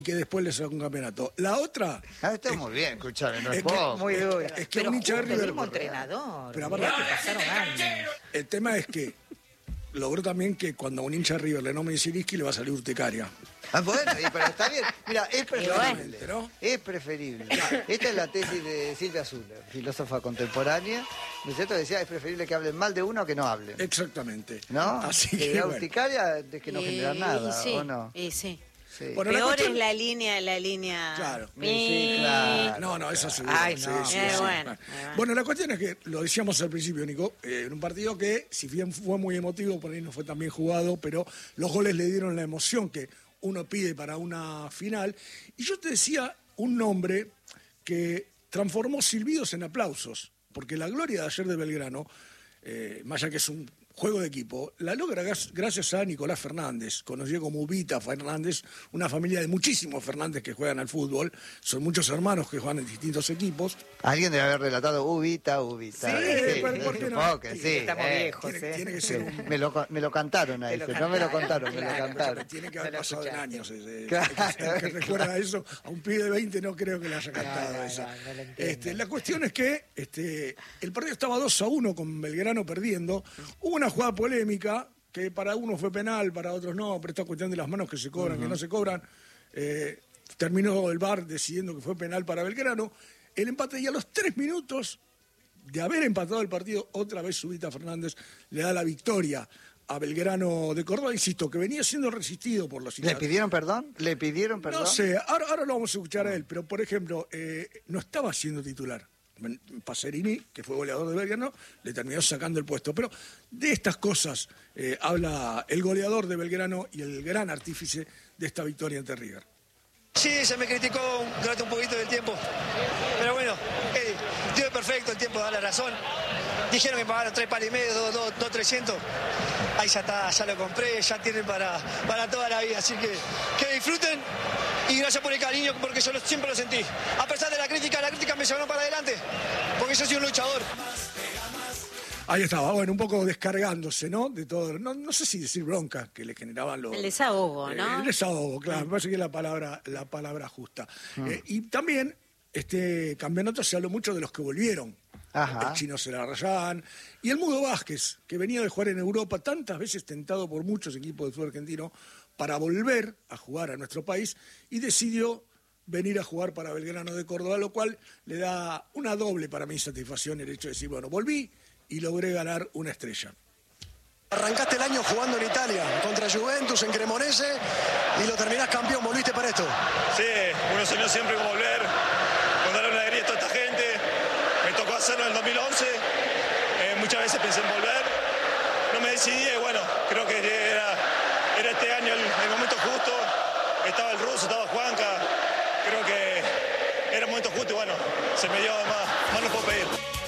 que después le sacó un campeonato. La otra... Está muy bien, escuchame, no es Muy dura. Es que Pero un hincha de justo el River... mismo entrenador. Pero Mirá aparte, que pasaron años. el tema es que logró también que cuando a un hincha de River le nombren Zielinski le va a salir urticaria. Bueno, pero está bien. Mira, es preferible. ¿no? Es preferible. Esta es la tesis de Silvia Zuller, filósofa contemporánea. ¿No es cierto? Decía, es preferible que hablen mal de uno que no hablen. Exactamente. ¿No? Así que que la bueno. urticaria es que no genera nada, sí, ¿o no? Sí. Sí. Bueno, Peor cuestión- es la línea... Claro. Sí, claro. No, eso seguro. Ay, no. Bueno. Bueno, la cuestión es que, lo decíamos al principio, Nico, en un partido que, si bien fue muy emotivo, por ahí no fue tan bien jugado, pero los goles le dieron la emoción que uno pide para una final. Y yo te decía un nombre que transformó silbidos en aplausos, porque la gloria de ayer de Belgrano, más allá que es un juego de equipo, la logra gracias a Nicolás Fernández, conocido como Ubita Fernández, una familia de muchísimos Fernández que juegan al fútbol, son muchos hermanos que juegan en distintos equipos. Alguien debe haber relatado Ubita. Sí, ¿por qué no? Supongo que sí. Estamos viejos, Tiene que ser un... Me lo cantaron a ese, no me lo contaron, me lo Claro, cantaron. Tiene que haber pasado en años. Claro. El que recuerda eso, a un pibe de 20 no creo que le haya cantado No, esa. no lo entiendo. La cuestión es que el partido estaba 2-1 con Belgrano perdiendo. Hubo una jugada polémica que para unos fue penal, para otros no, pero esta cuestión de las manos que se cobran, que no se cobran. Terminó el VAR decidiendo que fue penal para Belgrano. El empate, y a los 3 minutos de haber empatado el partido, otra vez Ubita Fernández le da la victoria a Belgrano de Córdoba, insisto, que venía siendo resistido por los hinchas. ¿Le pidieron perdón? No sé, ahora lo vamos a escuchar a él, pero por ejemplo, no estaba siendo titular. Pacerini, que fue goleador de Belgrano, le terminó sacando el puesto. Pero de estas cosas habla el goleador de Belgrano y el gran artífice de esta victoria ante River. Sí, se me criticó durante un poquito del tiempo, pero bueno, Dios es perfecto, el tiempo da la razón. Dijeron que pagaron 3 palos y medio, 2.300. Ahí ya está, ya lo compré, ya tienen para toda la vida, así que disfruten y gracias por el cariño, porque yo siempre lo sentí. A pesar de la crítica me llevaron para adelante, porque yo soy un luchador. Ahí estaba, bueno, un poco descargándose, ¿no? De todo, no sé si decir bronca que le generaban los... El desahogo, ¿no? El desahogo, claro, me parece que es la palabra justa. Y también, este campeonato se habló mucho de los que volvieron. Ajá. El Chino Celarrayán y el Mudo Vázquez, que venía de jugar en Europa, tantas veces tentado por muchos equipos del fútbol argentino para volver a jugar a nuestro país, y decidió venir a jugar para Belgrano de Córdoba, lo cual le da una doble para mí satisfacción el hecho de decir, bueno, volví y logré ganar una estrella. Arrancaste el año jugando en Italia, contra Juventus, en Cremonese, y lo terminás campeón, volviste para esto. Sí, uno soñó siempre con volver, con darle una alegría a toda esta gente. Me tocó hacerlo en el 2011, muchas veces pensé en volver, no me decidí y bueno, creo que era este año el momento justo. Estaba el ruso, estaba Juanca, creo que era el momento justo y bueno, se me dio más no puedo pedir.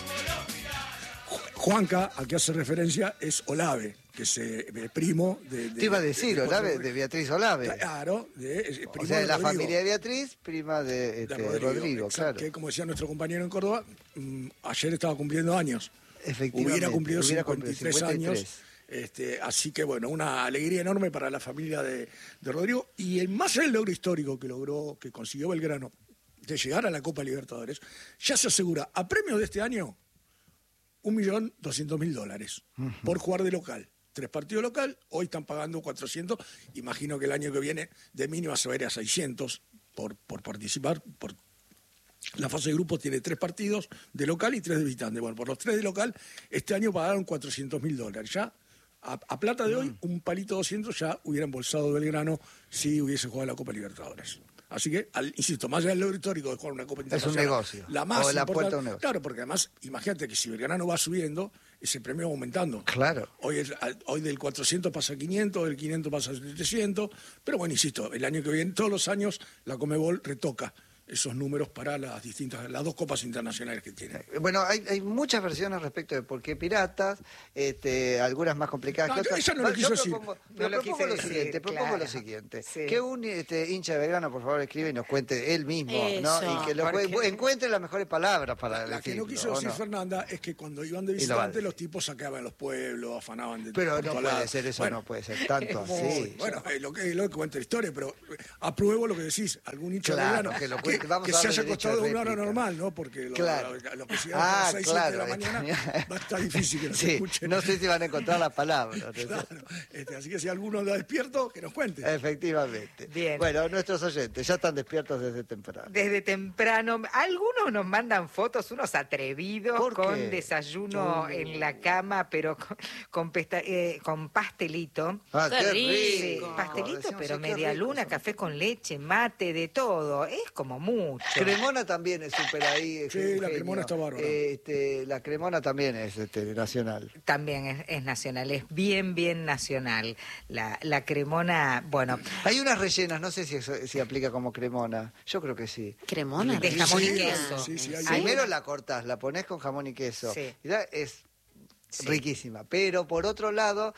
Juanca, a que hace referencia, es Olave, que es primo de... Te iba a decir, Olave, de Beatriz Olave. Claro, es primo O sea, de la Rodrigo. familia de Beatriz, prima de Rodrigo, exacto, claro. que como decía nuestro compañero en Córdoba, ayer estaba cumpliendo años. Efectivamente. Hubiera cumplido Hubiera 53 cumplido años. Así que bueno, una alegría enorme para la familia de Rodrigo. Y el más allá del logro histórico que consiguió Belgrano de llegar a la Copa Libertadores, ya se asegura a premios de este año $1.200.000 por jugar de local. 3 partidos local, hoy están pagando 400, imagino que el año que viene de mínima se va a ir a 600 por participar. La fase de grupos tiene 3 partidos de local y 3 de visitante. Bueno, por los 3 de local, este año pagaron $400.000. Ya, a plata de hoy, un palito 200 ya hubiera embolsado Belgrano si hubiese jugado la Copa Libertadores. Así que, insisto, más allá del logro histórico de jugar una Copa Internacional... Es un negocio. La más o la importante, puerta a un negocio. Claro, porque además, imagínate que si Belgrano va subiendo, ese premio va aumentando. Claro. Hoy del 400 pasa a 500, del 500 pasa a 700, pero bueno, insisto, el año que viene, todos los años, la Conmebol retoca esos números para las dos copas internacionales que tienen. Bueno, hay muchas versiones respecto de por qué Piratas, algunas más complicadas No, que otras. ella no lo quiso decir. Propongo lo siguiente, Sí. que un hincha de Belgrano, por favor, escribe y nos cuente él mismo, ¿no? Eso. Y que encuentre las mejores palabras para La que decirlo, no quiso decir ¿o no? Fernanda es que cuando iban de Y lo va a visitante decir. los tipos sacaban los pueblos, afanaban de Pero por no todos puede lados. ser eso, Bueno, no puede ser tanto muy- así. Bueno, es lo que cuenta la historia, pero apruebo lo que decís. Algún hincha Claro, de Belgrano que lo cuente, vamos que a se darle haya derecho acostado de a una hora réplica. normal, ¿no? Porque Claro. los que se llegan a las 6, 7 de la claro, mañana va a estar difícil que nos Sí, escuchen. no sé si van a encontrar las palabras. ¿no? Claro, así que si alguno anda despierto, que nos cuente. Efectivamente. Bien. Bueno, nuestros oyentes ya están despiertos desde temprano. Desde temprano, algunos nos mandan fotos, unos atrevidos, ¿Por con qué? desayuno en la cama, pero con pastelito. Ah, Qué qué rico. rico. Pastelito, Decimos, pero sí, qué media rico luna, son. café con leche, mate, de todo. Es como mucho. Cremona también es súper ahí. Sí, la Eugenio. Cremona está bárbara. La Cremona también es nacional. También es nacional, es bien, bien nacional. La Cremona, bueno, Hay unas rellenas, no sé si aplica como Cremona. Yo creo que sí. Cremona. de jamón y Sí, queso. sí, hay Primero la cortás, la pones con jamón y queso. Sí. Y ya es Sí. riquísima. Pero por otro lado,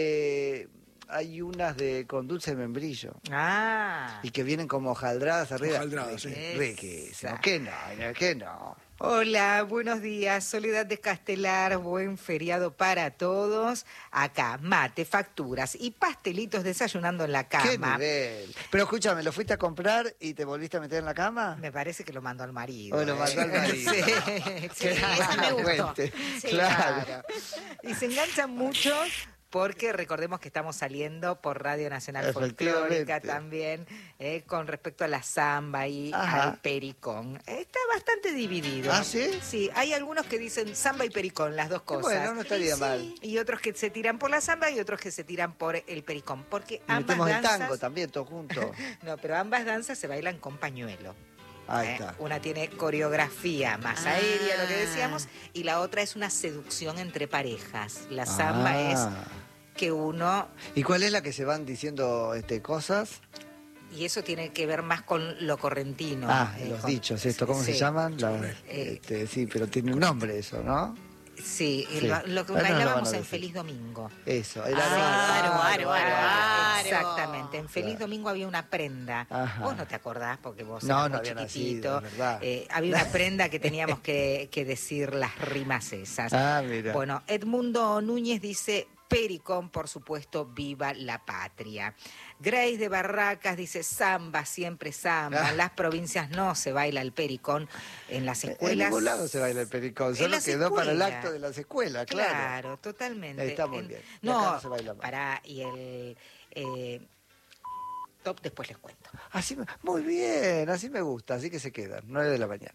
hay unas con dulce de membrillo. Ah. Y que vienen como hojaldradas arriba. Hojaldradas, sí. Riquísimo. Exacto. ¿Qué no? Hola, buenos días. Soledad de Castelar, buen feriado para todos. Acá, mate, facturas y pastelitos desayunando en la ¡Qué cama. nivel! Pero escúchame, ¿lo fuiste a comprar y te volviste a meter en la cama? Me parece que lo mandó al marido. O lo mandó al marido. Sí, sí, ese me gustó. Fuente. Sí, Claro. claro. Y se enganchan muchos porque recordemos que estamos saliendo por Radio Nacional Efectivamente. Folclórica también, con respecto a la samba y Ajá. al pericón. Está bastante dividido. ¿Ah, sí? Sí, hay algunos que dicen samba y pericón, las dos cosas. Bueno, no estaría mal. Y otros que se tiran por la samba y otros que se tiran por el pericón. Porque Y ambas metemos el danzas... tango también, todos juntos. No, pero ambas danzas se bailan con pañuelo. Ahí está. Una tiene coreografía más aérea, lo que decíamos, y la otra es una seducción entre parejas. La samba es que uno, ¿Y cuál es la que se van diciendo cosas? y eso tiene que ver más con lo correntino. Los con- dichos, esto, ¿cómo se sí. llaman? Eh, Sí, pero tiene un nombre eso, ¿no? Sí, Sí. lo que Ahora nos lo van a bailábamos en decir. Feliz Domingo. Eso, el Aro. Exactamente, en Feliz Claro. Domingo había una prenda. Ajá. Vos no te acordás porque vos No, eras no muy había chiquitito. nacido, es verdad. Había una prenda que teníamos que decir las rimas esas. Ah, mira. Bueno, Edmundo Núñez dice: pericón, por supuesto, viva la patria. Grace de Barracas dice: samba, siempre samba. Ah. En las provincias no se baila el pericón. En las En escuelas. ningún lado se baila el pericón, En solo las quedó para el escuelas. acto de las escuelas, claro. Claro, totalmente. Está muy bien. Y No, acá no se baila más. pará, y el top después les cuento. Muy bien, así me gusta, así que se quedan, 9 de la mañana.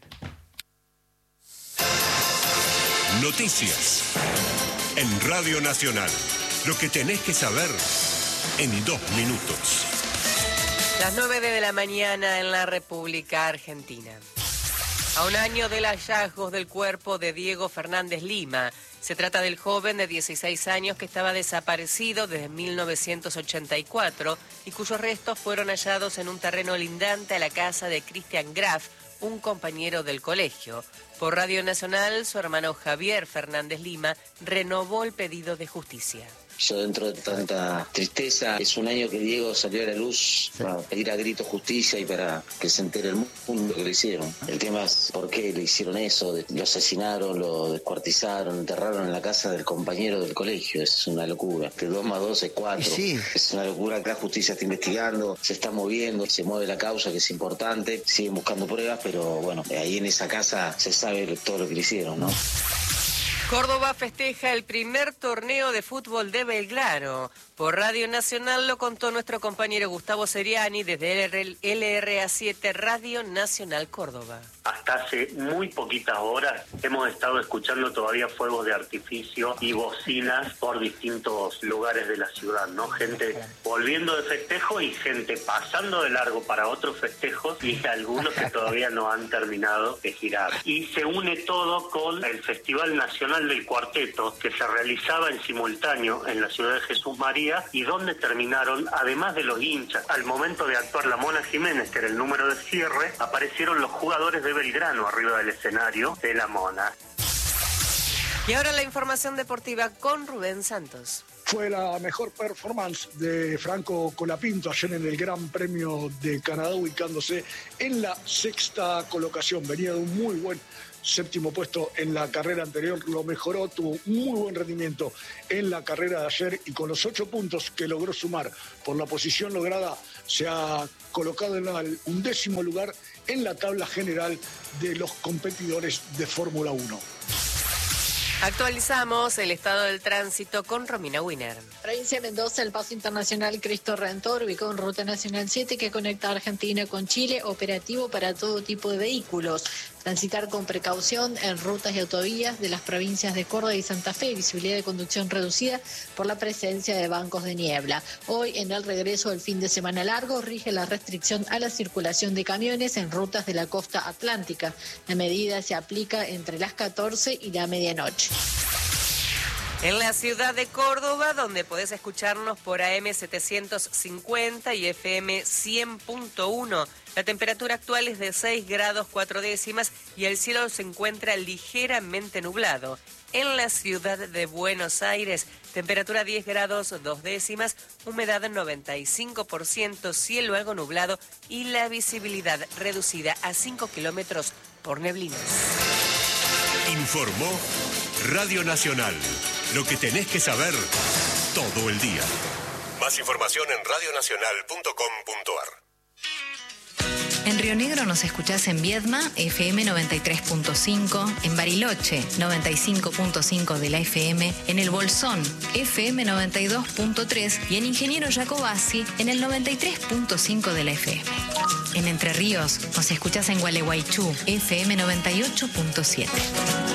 Noticias. En Radio Nacional. Lo que tenés que saber en 2 minutos. Las 9 de la mañana en la República Argentina. A un año del hallazgo del cuerpo de Diego Fernández Lima. Se trata del joven de 16 años que estaba desaparecido desde 1984 y cuyos restos fueron hallados en un terreno lindante a la casa de Cristian Graf, un compañero del colegio. Por Radio Nacional, su hermano Javier Fernández Lima renovó el pedido de justicia. Yo, dentro de tanta tristeza, es un año que Diego salió a la luz para pedir a grito justicia y para que se entere el mundo que le hicieron. El tema es por qué le hicieron eso, lo asesinaron, lo descuartizaron, enterraron en la casa del compañero del colegio. Es una locura. Que 2 más 2 es 4. Sí. Es una locura que la justicia está investigando, se está moviendo, se mueve la causa, que es importante. Siguen buscando pruebas, pero bueno, ahí en esa casa se sabe todo lo que le hicieron, ¿no? Córdoba festeja el primer torneo de fútbol de Belgrano. Por Radio Nacional lo contó nuestro compañero Gustavo Seriani desde el LRA7 Radio Nacional Córdoba. Hasta hace muy poquitas horas hemos estado escuchando todavía fuegos de artificio y bocinas por distintos lugares de la ciudad, ¿no? Gente volviendo de festejo y gente pasando de largo para otros festejos y algunos que todavía no han terminado de girar. Y se une todo con el Festival Nacional Nacional del Cuarteto, que se realizaba en simultáneo en la ciudad de Jesús María, y donde terminaron, además de los hinchas, al momento de actuar la Mona Jiménez, que era el número de cierre, aparecieron los jugadores de Belgrano arriba del escenario de la Mona. Y ahora la información deportiva con Rubén Santos. Fue la mejor performance de Franco Colapinto ayer en el Gran Premio de Canadá, ubicándose en la 6ª colocación. Venía de un muy buen 7º puesto en la carrera anterior, lo mejoró, tuvo muy buen rendimiento en la carrera de ayer y con los 8 puntos que logró sumar por la posición lograda, se ha colocado en el 11º lugar en la tabla general de los competidores de Fórmula 1. Actualizamos el estado del tránsito con Romina Winer. Provincia de Mendoza, el paso internacional Cristo Redentor, ubicado en Ruta Nacional 7 que conecta a Argentina con Chile, operativo para todo tipo de vehículos. Transitar con precaución en rutas y autovías de las provincias de Córdoba y Santa Fe, visibilidad de conducción reducida por la presencia de bancos de niebla. Hoy, en el regreso del fin de semana largo, rige la restricción a la circulación de camiones en rutas de la costa atlántica. La medida se aplica entre las 14 y la medianoche. En la ciudad de Córdoba, donde podés escucharnos por AM 750 y FM 100.1. La temperatura actual es de 6 grados 4 décimas y el cielo se encuentra ligeramente nublado. En la ciudad de Buenos Aires, temperatura 10 grados 2 décimas, humedad 95%, cielo algo nublado y la visibilidad reducida a 5 kilómetros por neblinas. Informó Radio Nacional. Lo que tenés que saber todo el día. Más información en radionacional.com.ar. En Río Negro nos escuchás en Viedma, FM 93.5, en Bariloche, 95.5 de la FM, en El Bolsón, FM 92.3 y en Ingeniero Jacobasi, en el 93.5 de la FM. En Entre Ríos nos escuchás en Gualeguaychú, FM 98.7.